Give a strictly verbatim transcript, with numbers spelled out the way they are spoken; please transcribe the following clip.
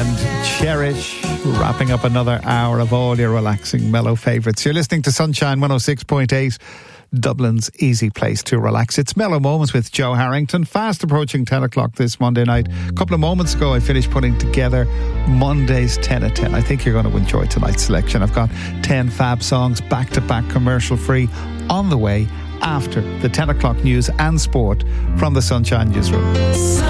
and Cherish, wrapping up another hour of all your relaxing mellow favourites. You're listening to Sunshine one oh six point eight, Dublin's easy place to relax. It's Mellow Moments with Joe Harrington, fast approaching ten o'clock this Monday night. A couple of moments ago I finished putting together Monday's ten at ten. I think you're going to enjoy tonight's selection. I've got ten fab songs, back to back, commercial free, on the way after the ten o'clock news and sport from the Sunshine Newsroom.